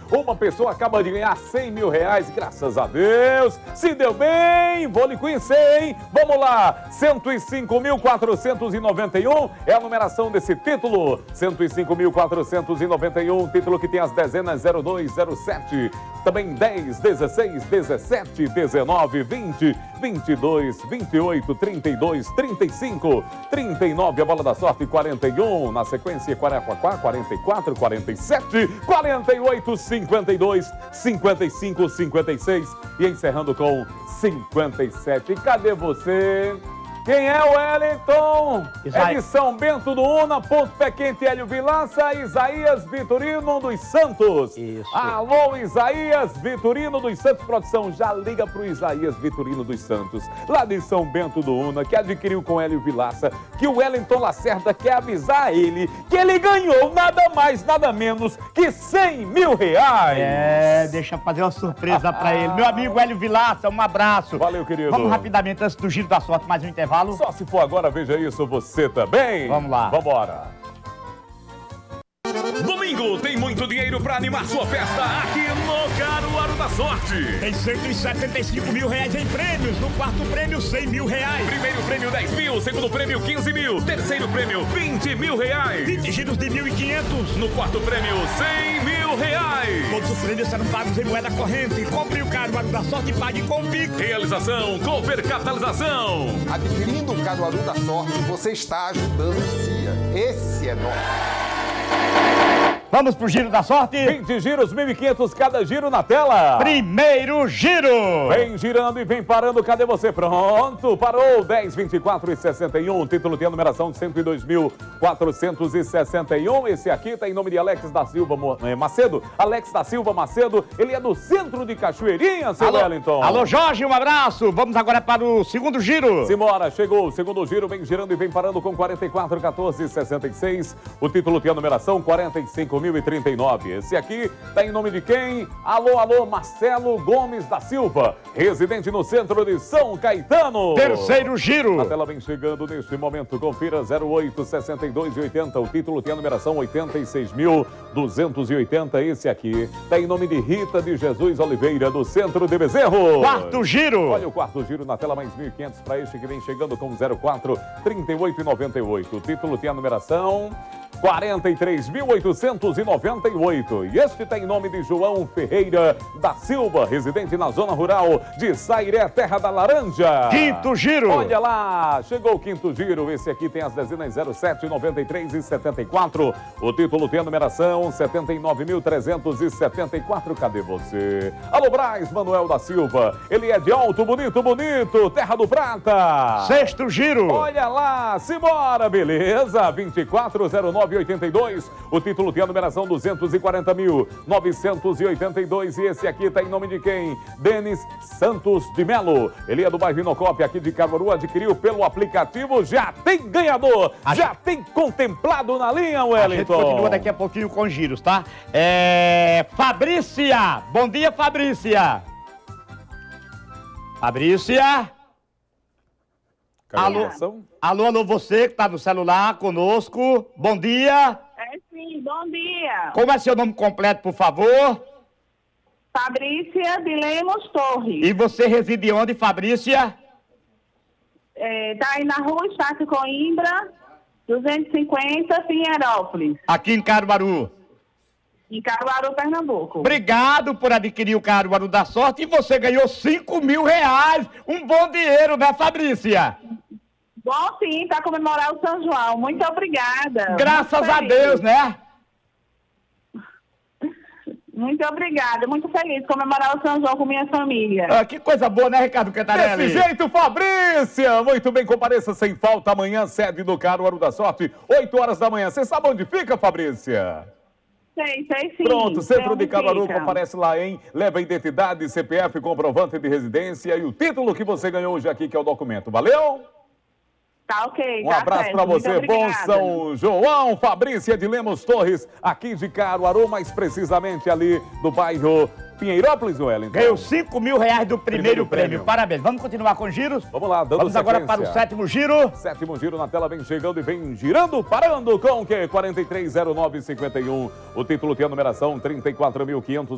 Uma pessoa acaba de ganhar 100 mil reais, graças a Deus. Se deu bem, vou lhe conhecer, hein? Vamos lá, 105.491 é a numeração desse título. 105.491, título que tem as dezenas 02, 07, também 10, 16, 17, 19, 20, 22, 28, 32, 35, 39, a bola da sorte, 41, na sequência, 44, 44, 47, 48, 52, 55, 56 e encerrando com 57. Cadê você? Quem é o Wellington? É de São Bento do Una, Ponto Pé Quente, Hélio Vilaça, Isaías Vitorino dos Santos. Isso. Alô, Isaías Vitorino dos Santos. Produção, já liga pro Isaías Vitorino dos Santos, lá de São Bento do Una, que adquiriu com Hélio Vilaça, que o Wellington Lacerda quer avisar a ele que ele ganhou nada mais, nada menos que 100 mil reais. Deixa eu fazer uma surpresa pra ele. Meu amigo Hélio Vilaça, um abraço. Valeu, querido. Vamos rapidamente, antes do giro da sorte, mais um intervalo. Só se for agora, veja isso, você também. Vamos lá. Vambora. Domingo tem muito dinheiro para animar sua festa aqui no Caruaru da Sorte. Tem 175 mil reais em prêmios. No quarto prêmio, 100 mil reais. Primeiro prêmio, 10 mil. Segundo prêmio, 15 mil. Terceiro prêmio, 20 mil reais. 20 giros de 1.500. No quarto prêmio, 100 mil reais. Todos os prêmios serão pagos em moeda corrente. Compre o Caruaru da Sorte e pague com o Pix. Realização, Cooper Catalisação. Adquirindo o Caruaru da Sorte, você está ajudando o CIA. Esse é nosso. Vamos pro giro da sorte? 20 giros, 1.500 cada giro na tela. Primeiro giro. Vem girando e vem parando, cadê você? Pronto, parou, 10, 24 e 61, o título tem a numeração de 102.461, esse aqui tá em nome de Alex da Silva Macedo, Alex da Silva Macedo, ele é do centro de Cachoeirinha, seu Wellington. Alô, Jorge, um abraço, vamos agora para o segundo giro. Simbora, chegou o segundo giro, vem girando e vem parando com 44, 14 e 66, o título tem a numeração 45.039, esse aqui tá em nome de quem? Alô, alô, Marcelo Gomes da Silva, residente no centro de São Caetano. Terceiro giro. A tela vem chegando neste momento, confira 08, 62 e 80, o título tem a numeração 86.280, esse aqui tá em nome de Rita de Jesus Oliveira, do centro de Bezerro. Quarto giro. Olha o quarto giro na tela, mais 1.500 para este que vem chegando com 04, 38 e 98, o título tem a numeração 43.898. E este tem nome de João Ferreira da Silva, residente na zona rural de Sairé, Terra da Laranja. Quinto giro. Olha lá, chegou o quinto giro. Esse aqui tem as dezenas 07, 93 e 74. O título tem a numeração 79.374. Cadê você? Alô, Braz Manuel da Silva. Ele é de Alto Bonito, Bonito, Terra do Prata. Sexto giro. Olha lá, simbora, beleza? 240982. O título tem a numeração 240.982. E esse aqui tá em nome de quem? Denis Santos de Melo. Ele é do bairro Inocópia, aqui de Caruaru, adquiriu pelo aplicativo. Já tem ganhador, já tem contemplado na linha, Wellington. A gente continua daqui a pouquinho com giros, tá? Fabrícia. Bom dia, Fabrícia. Fabrícia. Alô, alô, você que tá no celular conosco. Bom dia. Sim, bom dia. Como é seu nome completo, por favor? Fabrícia de Lemos Torres. E você reside onde, Fabrícia? Tá aí na rua Estácio Coimbra, 250, Pinheirópolis. Aqui em Caruaru. Em Caruaru, Pernambuco. Obrigado por adquirir o Caruaru da Sorte e você ganhou 5 mil reais. Um bom dinheiro, né, Fabrícia? Bom, sim, para comemorar o São João. Muito obrigada. Graças a Deus, né? Muito obrigada, muito feliz comemorar o São João com minha família. Que coisa boa, né, Ricardo Cantarelli? Desse jeito, Fabrícia! Muito bem, compareça sem falta amanhã, sede do Caruaru da Sorte, 8 horas da manhã. Você sabe onde fica, Fabrícia? Sei sim. Pronto, centro de Caruaru, fica. comparece lá, hein? Leva a identidade, CPF, comprovante de residência e o título que você ganhou hoje aqui, que é o documento. Valeu? Tá ok, Um abraço para você, bom São João. Fabrícia de Lemos Torres, aqui de Caruaru, mais precisamente ali do bairro Pinheirópolis, Wellington. Ganhou 5 mil reais do primeiro prêmio. Parabéns. Vamos continuar com giros? Vamos lá, dando Vamos agora sequência. para o sétimo giro. Sétimo giro na tela, vem chegando e vem girando, parando com o quê? 430951. O título tem a numeração 34.500.